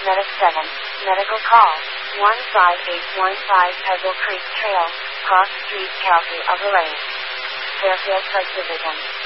Medic 7, medical call, 15815 Pebble Creek Trail, Cross Street, Calgary, Overlay. Fairfield Subdivision.